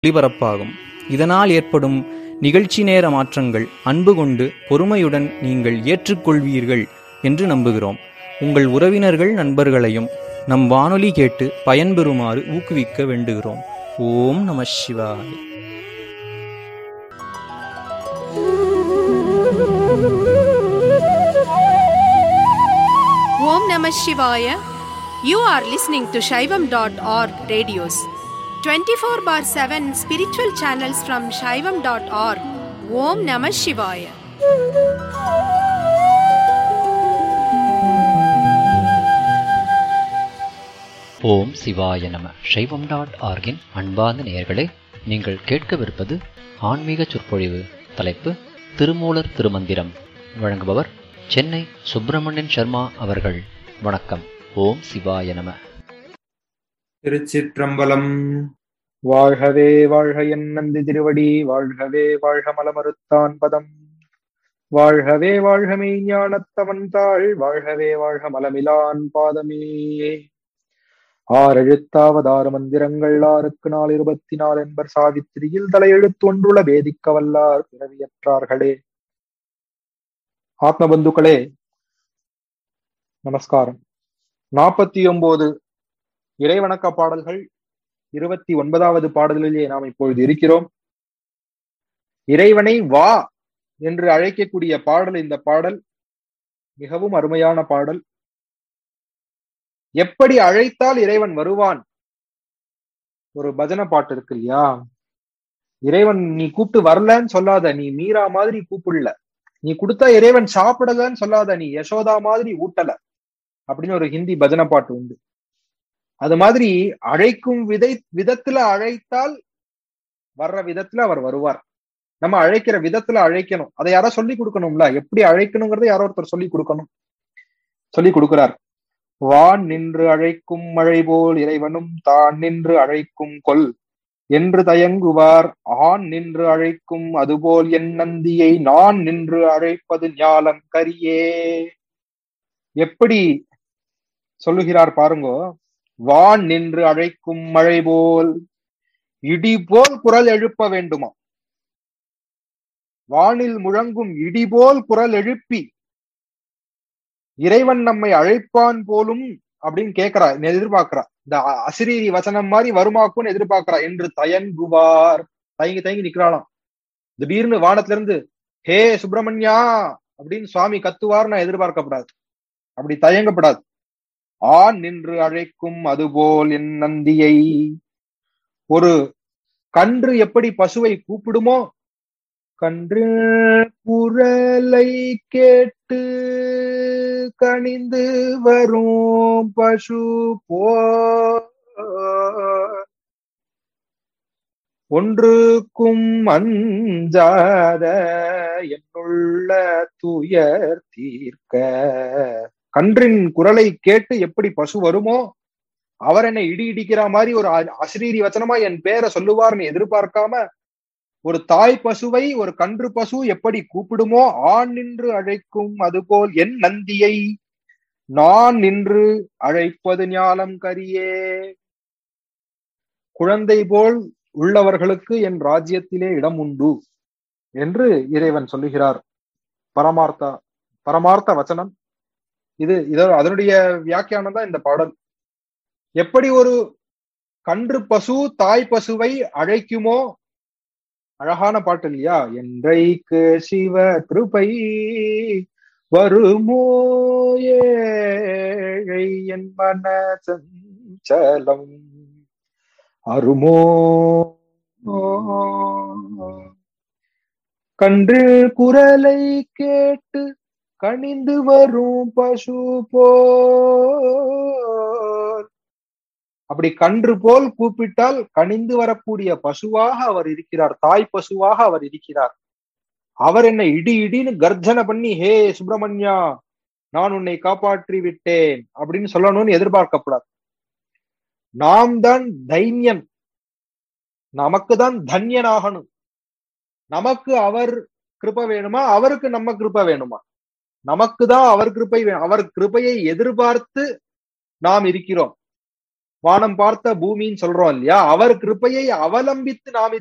ஒலிபரப்பாகும். இதனால் ஏற்படும் நிகழ்ச்சி நேர மாற்றங்கள் அன்பு கொண்டு பொறுமையுடன் நீங்கள் ஏற்றுக்கொள்வீர்கள் என்று நம்புகிறோம். உங்கள் உறவினர்கள் நண்பர்களையும் நம் வானொலி கேட்டு பயன்பெறுமாறு ஊக்குவிக்க வேண்டுகிறோம். ஓம் நம சிவாய. Om Namah Shivaya. You are listening to Shaivam.org radios. 24/7 spiritual channels from Shaivam.org. Om Namah Shivaya. ஓம் சிவாய நம. சைவம்.org-இன் அன்பார்ந்த நேயர்களே, நீங்கள் கேட்கவிருப்பது ஆன்மீக சொற்பொழிவு. தலைப்பு திருமூலர் திருமந்திரம். வழங்குபவர் சென்னை சுப்பிரமணியன் சர்மா அவர்கள். வணக்கம். ஓம் சிவாய நம. திருச்சிற்றம்பலம். வாழ்கவே வாழ்க என் நந்தி திருவடி, வாழ்கவே வாழ்க மலமறுத்தான் பதம், வாழ்கவே வாழ்க மெய்ஞானத்தவன் தாள், வாழ்கவே வாழ்க மலமிலான் பாதமே. ஆறெழுத்தாவதாறு மந்திரங்கள் 6க்கு 4 24 என்பர் சாவித்திரியில் தலையெழுத்து ஒன்றுள்ள வேதிக்க வல்லார் பிறவியற்றார்களே. ஆத்மபந்துக்களே, நமஸ்காரம். 49 இறைவணக்க பாடல்கள் 29வது பாடலிலே நாம் இப்பொழுது இருக்கிறோம். இறைவனை வா என்று அழைக்கக்கூடிய பாடல் இந்த பாடல். மிகவும் அருமையான பாடல். எப்படி அழைத்தால் இறைவன் வருவான்? ஒரு பஜனை பாட்டு இருக்கு இல்லையா? இறைவன் நீ கூப்பிட்டு வரலன்னு சொல்லாத, நீ மீரா மாதிரி கூப்பிடல. நீ கொடுத்தா இறைவன் சாப்பிடலன்னு சொல்லாத, நீ யசோதா மாதிரி ஊட்டல அப்படின்னு ஒரு ஹிந்தி பஜனை பாட்டு உண்டு. அது மாதிரி அழைக்கும் விதத்துல அழைத்தால் வர்ற விதத்துல அவர் வருவார். நம்ம அழைக்கிற விதத்துல அழைக்கணும். அதை யாரோ சொல்லி கொடுக்கணும்ல, எப்படி அழைக்கணுங்கிறத யாரோ ஒருத்தர் சொல்லி கொடுக்கணும். சொல்லி கொடுக்கிறார். வான் நின்று அழைக்கும் மழை போல் இறைவனும் தான் நின்று அழைக்கும் கொல் என்று தயங்குவார். ஆண் நின்று அழைக்கும் அதுபோல் என் நந்தியை நான் நின்று அழைப்பது ஞாலம் கரியே. எப்படி சொல்லுகிறார் பாருங்கோ. வான் நின்று அழைக்கும் மழை போல், இடி போல் குரல் எழுப்ப வேண்டுமா? வானில் முழங்கும் இடி போல் குரல் எழுப்பி இறைவன் நம்மை அழைப்பான் போலும் அப்படின்னு கேட்கிறா, எதிர்பார்க்கிறா. இந்த அசிரீரி வசனம் மாதிரி வருமாக்குன்னு எதிர்பார்க்கிறா என்று தயங்குவார். தயங்கி தயங்கி நிக்கிறாளாம். திடீர்னு வானத்துல இருந்து ஹே சுப்பிரமணியா அப்படின்னு சுவாமி கத்துவார் நான் எதிர்பார்க்கப்படாது, அப்படி தயங்கப்படாது. ஆண் நின்று அழைக்கும் அதுபோல் என் நந்தியை. ஒரு கன்று எப்படி பசுவை கூப்பிடுமோ, கன்று குரலை கேட்டு கனிந்து வரும் பசு போ, ஒன்றுக்கும் அஞ்சாத என்னுள்ள துயர் தீர்க்க. கன்றின் குரலை கேட்டு எப்படி பசு வருமோ, அவர் என்னை இடி இடிக்கிற மாதிரி ஒரு அசிரீரி வச்சனமா என் பேரை சொல்லுவார்னு எதிர்பார்க்காம, ஒரு தாய் பசுவை ஒரு கன்று பசு எப்படி கூப்பிடுமோ, ஆண் நின்று அழைக்கும் அதுபோல் என் நந்தியை நான் நின்று அழைப்பது ஞாலம் கரியே. குழந்தை போல் உள்ளவர்களுக்கு என் ராஜ்யத்திலே இடம் உண்டு என்று இறைவன் சொல்லுகிறார். பரமார்த்த வச்சனம் இது. அதனுடைய வியாக்கியானம் தான் இந்த பாடல். எப்படி ஒரு கன்று பசு தாய் பசுவை அழைக்குமோ, அழகான பாட்டு இல்லையா? என்றைக்கு சிவ கிருபை வருமோ ஏழை என் மன சஞ்சலம் அருமோ, கன்று குரலை கேட்டு கனிந்து வரும் பசு போல். அப்படி கன்று போல் கூப்பிட்டால் கனிந்து வரக்கூடிய பசுவாக அவர் இருக்கிறார், தாய் பசுவாக அவர் இருக்கிறார். அவர் என்னை இடி இடின்னு கர்ஜனை பண்ணி ஹே சுப்பிரமணியா நான் உன்னை காப்பாற்றி விட்டேன் அப்படின்னு சொல்லணும்னு எதிர்பார்க்கப்படாது. நாம் தான் தைன்யன், நமக்கு தான் தன்யனாகணும். நமக்கு அவர் கிருபை வேணுமா, அவருக்கு நம்ம கிருபை வேணுமா? நமக்கு தான் அவர் கிருபை வேணும். அவர் கிருபையை எதிர்பார்த்து நாம் இருக்கிறோம். வானம் பார்த்த பூமின்னு சொல்றோம் இல்லையா, அவர் கிருபையை அவலம்பித்து நாம்